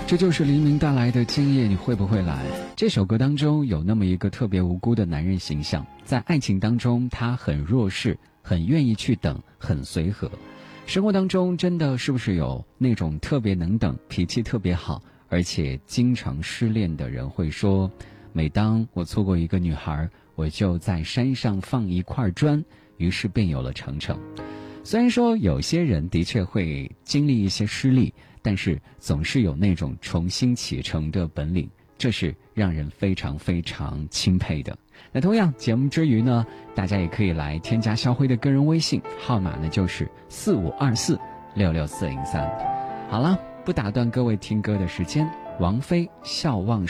这就是黎明带来的今夜你会不会来。这首歌当中有那么一个特别无辜的男人形象，在爱情当中他很弱势，很愿意去等，很随和。生活当中真的是不是有那种特别能等，脾气特别好，而且经常失恋的人会说，每当我错过一个女孩，我就在山上放一块砖，于是便有了程程。虽然说有些人的确会经历一些失利，但是总是有那种重新启程的本领，这是让人非常非常钦佩的。那同样节目之余呢，大家也可以来添加肖辉的个人微信，号码呢就是4524664403。好了，不打断各位听歌的时间，王菲笑忘